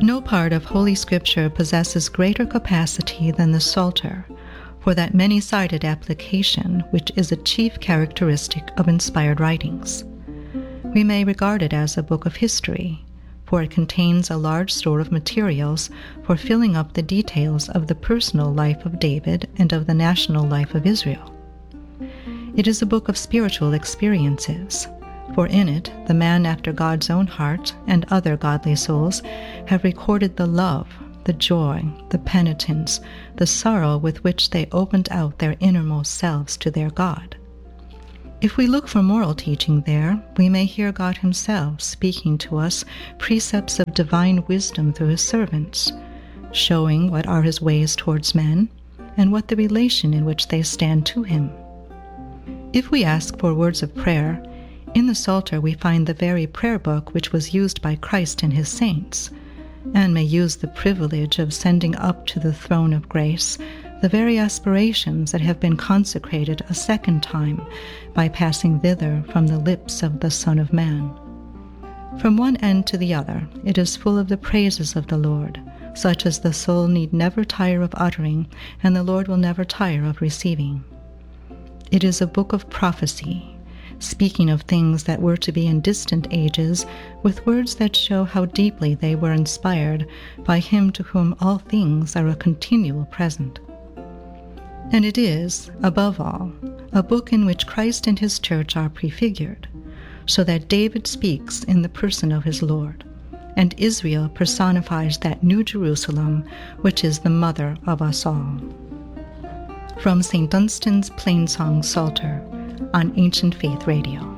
No part of Holy Scripture possesses greater capacity than the Psalter for that many-sided application which is a chief characteristic of inspired writings. We may regard it as a book of history, for it contains a large store of materials for filling up the details of the personal life of David and of the national life of Israel. It is a book of spiritual experiences, for in it the man after God's own heart and other godly souls have recorded the love, the joy, the penitence, the sorrow with which they opened out their innermost selves to their God. If we look for moral teaching there, we may hear God himself speaking to us precepts of divine wisdom through his servants, showing what are his ways towards men and what the relation in which they stand to him. If we ask for words of prayer, in the Psalter we find the very prayer book which was used by Christ and his saints, and may use the privilege of sending up to the throne of grace the very aspirations that have been consecrated a second time by passing thither from the lips of the Son of Man. From one end to the other, it is full of the praises of the Lord, such as the soul need never tire of uttering, and the Lord will never tire of receiving. It is a book of prophecy, speaking of things that were to be in distant ages, with words that show how deeply they were inspired by him to whom all things are a continual present. And it is, above all, a book in which Christ and his church are prefigured, so that David speaks in the person of his Lord, and Israel personifies that New Jerusalem which is the mother of us all. From St. Dunstan's Plainsong Psalter on Ancient Faith Radio.